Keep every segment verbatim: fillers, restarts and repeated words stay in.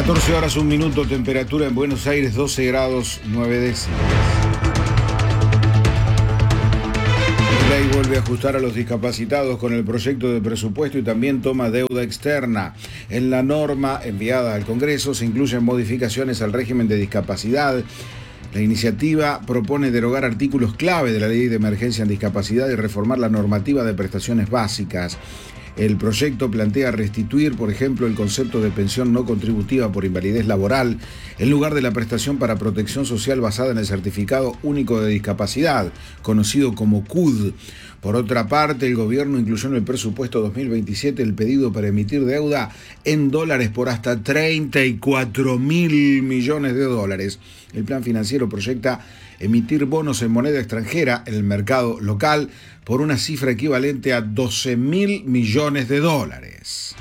catorce horas, un minuto, temperatura en Buenos Aires, doce grados, nueve décimas. La ley vuelve a ajustar a los discapacitados con el proyecto de presupuesto y también toma deuda externa. En la norma enviada al Congreso se incluyen modificaciones al régimen de discapacidad. La iniciativa propone derogar artículos clave de la Ley de Emergencia en Discapacidad y reformar la normativa de prestaciones básicas. El proyecto plantea restituir, por ejemplo, el concepto de pensión no contributiva por invalidez laboral en lugar de la prestación para protección social basada en el Certificado Único de Discapacidad, conocido como C U D. Por otra parte, el gobierno incluyó en el presupuesto dos mil veintisiete el pedido para emitir deuda en dólares por hasta treinta y cuatro mil millones de dólares. El plan financiero proyecta emitir bonos en moneda extranjera en el mercado local por una cifra equivalente a doce mil millones de dólares.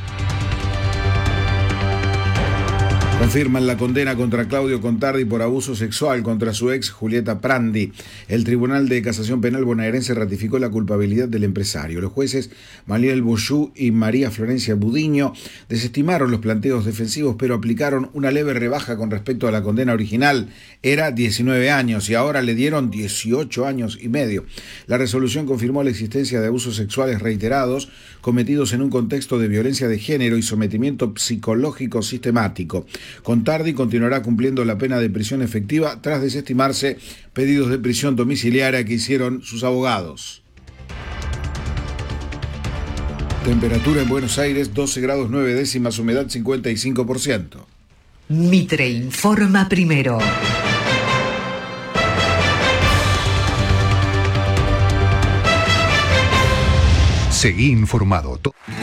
Confirman la condena contra Claudio Contardi por abuso sexual contra su ex Julieta Prandi. El Tribunal de Casación Penal bonaerense ratificó la culpabilidad del empresario. Los jueces Mariel Boyú y María Florencia Budiño desestimaron los planteos defensivos, pero aplicaron una leve rebaja con respecto a la condena original. Era diecinueve años y ahora le dieron dieciocho años y medio. La resolución confirmó la existencia de abusos sexuales reiterados cometidos en un contexto de violencia de género y sometimiento psicológico sistemático. Contardi continuará cumpliendo la pena de prisión efectiva tras desestimarse pedidos de prisión domiciliaria que hicieron sus abogados. Temperatura en Buenos Aires, doce grados nueve décimas, humedad cincuenta y cinco por ciento. Mitre informa primero. Seguí informado.